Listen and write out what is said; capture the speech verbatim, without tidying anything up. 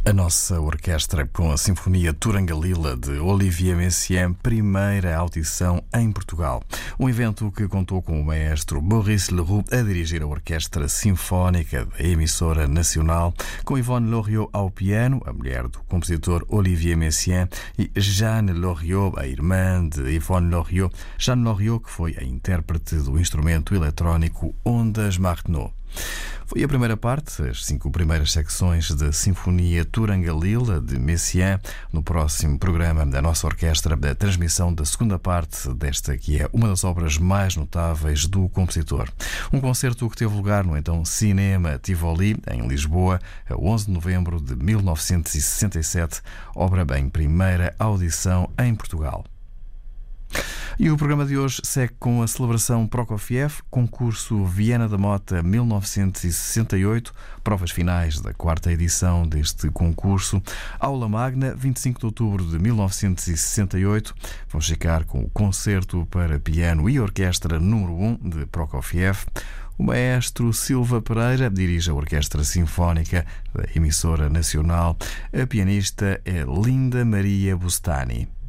A nossa orquestra com a Sinfonia Turangalila de Olivier Messiaen, primeira audição em Portugal. Um evento que contou com o maestro Boris Leroux a dirigir a Orquestra Sinfónica da emissora nacional, com Yvonne Loriot ao piano, a mulher do compositor Olivier Messiaen, e Jeanne Loriot, a irmã de Yvonne Loriot, Jeanne Loriot, que foi a intérprete do instrumento eletrónico Ondas Martenot. Foi a primeira parte, as cinco primeiras secções da Sinfonia Turangalila de Messiaen. No próximo programa da nossa orquestra, a transmissão da segunda parte desta, que é uma das obras mais notáveis do compositor. Um concerto que teve lugar no então Cinema Tivoli, em Lisboa, a onze de novembro de mil novecentos e sessenta e sete, obra em primeira audição em Portugal. E o programa de hoje segue com a celebração Prokofiev, concurso Viana da Mota mil novecentos e sessenta e oito, provas finais da quarta edição deste concurso, aula magna, vinte e cinco de outubro de mil novecentos e sessenta e oito. Vamos ficar com o concerto para piano e orquestra número um de Prokofiev. O maestro Silva Pereira dirige a Orquestra Sinfónica da emissora nacional. A pianista é Linda Maria Bustani.